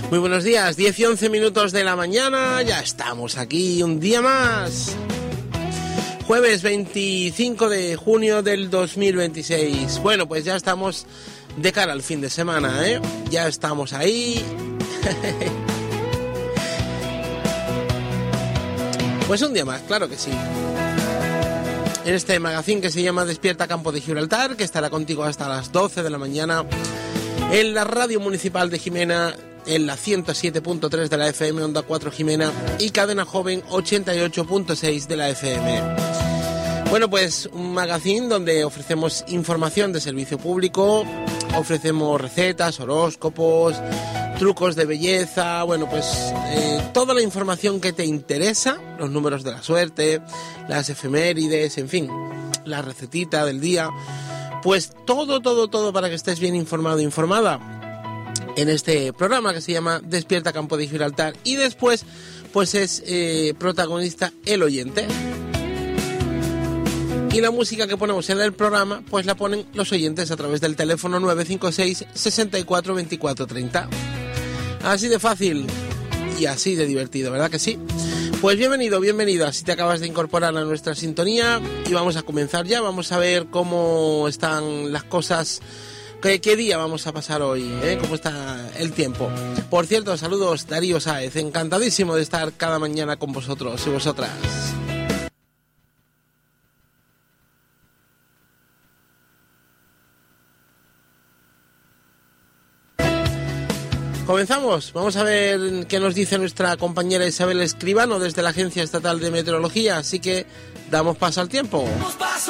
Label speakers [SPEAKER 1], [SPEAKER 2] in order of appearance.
[SPEAKER 1] Muy buenos días, 10 y 11 minutos de la mañana, ya estamos aquí un día más. Jueves 25 de junio del 2026. Bueno, pues ya estamos de cara al fin de semana, ¿eh? Ya estamos ahí. Pues un día más, claro que sí. En este magazine que se llama Despierta Campo de Gibraltar, que estará contigo hasta las 12 de la mañana en la Radio Municipal de Jimena, en la 107.3 de la FM, Onda 4 Jimena, y Cadena Joven 88.6 de la FM. Bueno, pues un magazine donde ofrecemos información de servicio público, ofrecemos recetas, horóscopos, trucos de belleza, bueno, pues toda la información que te interesa, los números de la suerte, las efemérides, en fin, la recetita del día, pues todo para que estés bien informado, informada en este programa que se llama Despierta Campo de Gibraltar. Y después, pues es protagonista el oyente. Y la música que ponemos en el programa, pues la ponen los oyentes a través del teléfono 956 64 24 30. Así de fácil y así de divertido, ¿verdad que sí? Pues bienvenida, si te acabas de incorporar a nuestra sintonía, y vamos a comenzar ya, vamos a ver cómo están las cosas, qué día vamos a pasar hoy, cómo está el tiempo. Por cierto, saludos, Darío Sáez, encantadísimo de estar cada mañana con vosotros y vosotras. Comenzamos, vamos a ver qué nos dice nuestra compañera Isabel Escribano desde la Agencia Estatal de Meteorología, así que damos paso al tiempo.